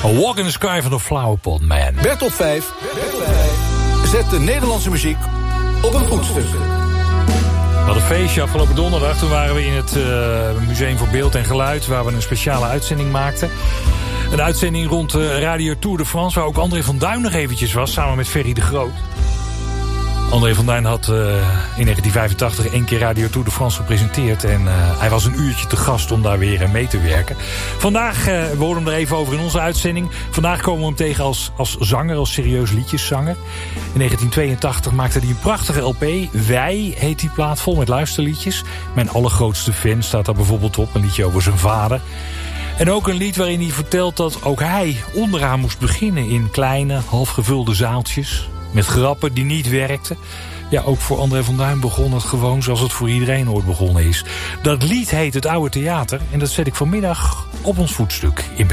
A Walk in the Sky van de Flowerpot Man. Bert op 5 zet de Nederlandse muziek op een voetstuk. We hadden een feestje afgelopen donderdag. Toen waren we in het Museum voor Beeld en Geluid, waar we een speciale uitzending maakten. Een uitzending rond Radio Tour de France, waar ook André van Duin nog eventjes was, samen met Ferry de Groot. André van Duin had in 1985 één keer Radio Tour de France gepresenteerd. En hij was een uurtje te gast om daar weer mee te werken. Vandaag, we horen hem er even over in onze uitzending. Vandaag komen we hem tegen als zanger, als serieus liedjeszanger. In 1982 maakte hij een prachtige LP. Wij heet die plaat, vol met luisterliedjes. Mijn allergrootste fan staat daar bijvoorbeeld op. Een liedje over zijn vader. En ook een lied waarin hij vertelt dat ook hij onderaan moest beginnen in kleine, halfgevulde zaaltjes. Met grappen die niet werkten. Ja, ook voor André van Duin begon het gewoon zoals het voor iedereen ooit begonnen is. Dat lied heet Het Oude Theater. En dat zet ik vanmiddag op ons voetstuk in